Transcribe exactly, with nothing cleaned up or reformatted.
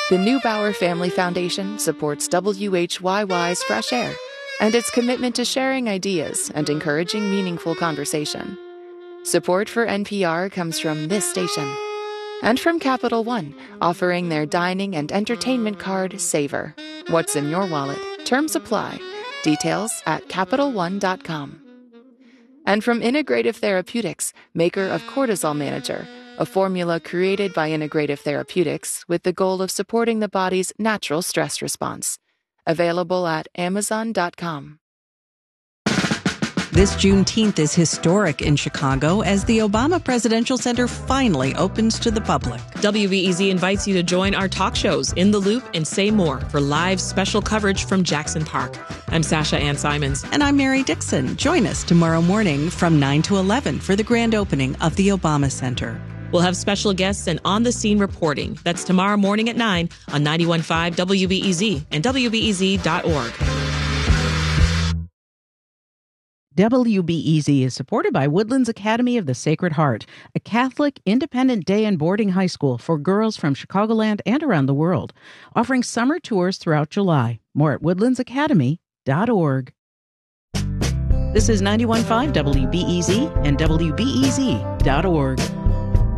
The Neubauer Family Foundation supports W H Y Y's Fresh Air and its commitment to sharing ideas and encouraging meaningful conversation. Support for N P R comes from this station and from Capital One, offering their dining and entertainment card, Savor. What's in your wallet? Terms apply. Details at Capital One dot com. And from Integrative Therapeutics, maker of Cortisol Manager, a formula created by Integrative Therapeutics with the goal of supporting the body's natural stress response. Available at Amazon dot com. This Juneteenth is historic in Chicago as the Obama Presidential Center finally opens to the public. W B E Z invites you to join our talk shows In the Loop and Say More for live special coverage from Jackson Park. I'm Sasha Ann Simons. And I'm Mary Dixon. Join us tomorrow morning from nine to eleven for the grand opening of the Obama Center. We'll have special guests and on-the-scene reporting. That's tomorrow morning at nine on ninety-one point five W B E Z and W B E Z dot org. W B E Z is supported by Woodlands Academy of the Sacred Heart, a Catholic independent day and boarding high school for girls from Chicagoland and around the world, offering summer tours throughout July. More at woodlands academy dot org. This is ninety-one point five W B E Z and W B E Z dot org.